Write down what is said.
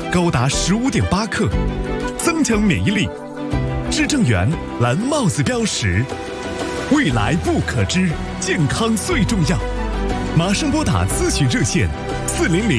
高达15.8克，增强免疫力。至正源蓝帽子标识，未来不可知，健康最重要。马上拨打咨询热线400。